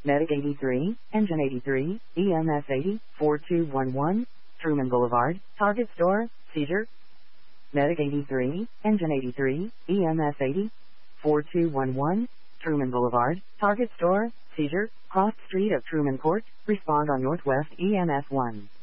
Medic 83, Engine 83, EMS 80, 4211, Truman Boulevard, Target Store, seizure. Medic 83, Engine 83, EMS 80, 4211, Truman Boulevard, Target Store, seizure, cross street of Truman Court, respond on Northwest EMS 1.